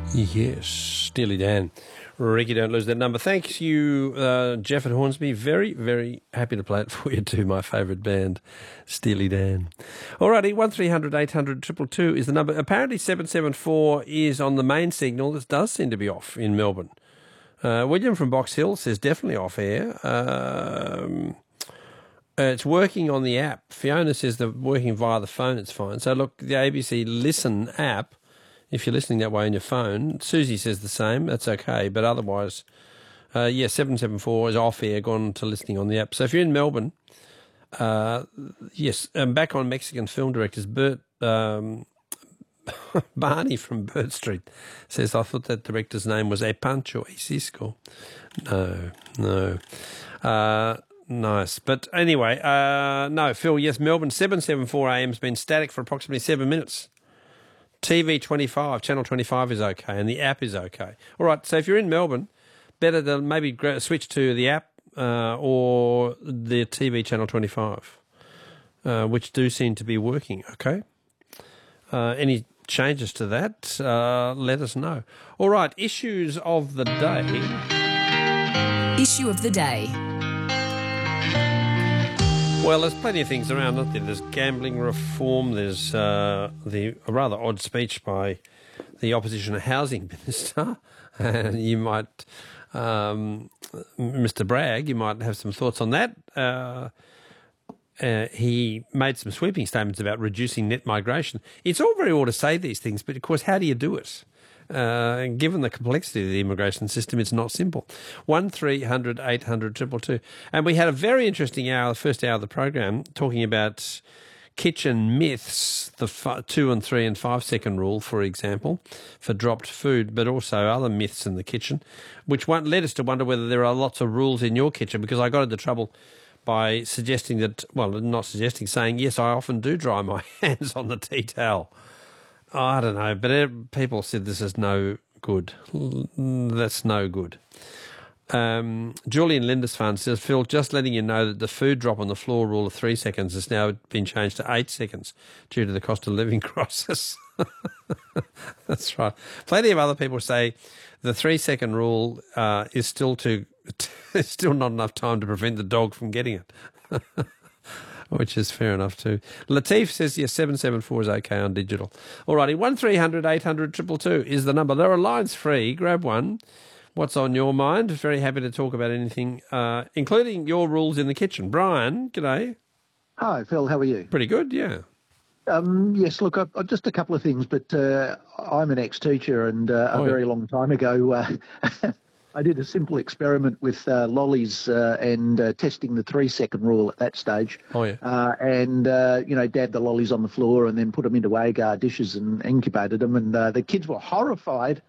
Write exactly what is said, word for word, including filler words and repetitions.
Yes, Steely Dan. Ricky, don't lose that number. Thanks you, uh, Jeff at Hornsby. Very, very happy to play it for you too, my favourite band, Steely Dan. Alrighty, one three hundred eight hundred two two two is the number. Apparently seven seven four is on the main signal. This does seem to be off in Melbourne. Uh, William from Box Hill says definitely off air. Um, uh, it's working on the app. Fiona says they're working via the phone, it's fine. So look, the A B C Listen app, if you're listening that way on your phone, Susie says the same, that's okay, but otherwise, uh, yeah, seven seven four is off air, gone to listening on the app. So if you're in Melbourne, uh, yes, um, back on Mexican film directors, Bert um, Barney from Burt Street says, I thought that director's name was Epancho y Cisco. No, no. Uh, nice. But anyway, uh, no, Phil, yes, Melbourne, seven seven four A M has been static for approximately seven minutes. T V twenty-five, Channel twenty-five is okay, and the app is okay. All right, so if you're in Melbourne, better to maybe switch to the app uh, or the T V Channel twenty-five, uh, which do seem to be working, okay? Uh, any changes to that, uh, let us know. All right, issues of the day. Issue of the day. Well, there's plenty of things around, aren't there? There's gambling reform, there's uh, the a rather odd speech by the opposition housing minister. And you might, um, Mister Bragg, you might have some thoughts on that. Uh, uh, he made some sweeping statements about reducing net migration. It's all very well to say these things, but of course, how do you do it? Uh, given the complexity of the immigration system, it's not simple. one three hundred eight hundred two two two. And we had a very interesting hour, the first hour of the program, talking about kitchen myths, the f- two and three and five second rule, for example, for dropped food, but also other myths in the kitchen, which one led us to wonder whether there are lots of rules in your kitchen, because I got into trouble by suggesting that, well, not suggesting, saying, yes, I often do dry my hands on the tea towel. I don't know, but people said this is no good. That's no good. Um, Julian Lindisfarne says, Phil, just letting you know that the food drop on the floor rule of three seconds has now been changed to eight seconds due to the cost of living crisis. That's right. Plenty of other people say the three-second rule uh, is still too, it's still not enough time to prevent the dog from getting it. Which is fair enough too. Latif says, yes, seven seven four is okay on digital. All righty, one three hundred eight hundred two two two is the number. There are lines free. Grab one. What's on your mind? Very happy to talk about anything, uh, including your rules in the kitchen. Brian, g'day. Hi, Phil. How are you? Pretty good, yeah. Um, yes, look, I, I, just a couple of things, but uh, I'm an ex-teacher, and uh, a oh, very yeah. long time ago, uh, I did a simple experiment with uh, lollies uh, and uh, testing the three-second rule at that stage. Oh, yeah. Uh, and, uh, you know, dabbed the lollies on the floor and then put them into agar dishes and incubated them. And uh, the kids were horrified